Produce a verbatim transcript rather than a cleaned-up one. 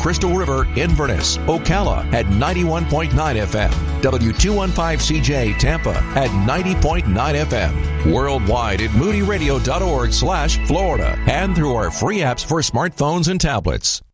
Crystal River, Inverness, Ocala at ninety-one point nine F M, W two fifteen C J Tampa at ninety point nine F M, worldwide at moody radio dot org slash Florida, and through our free apps for smartphones and tablets.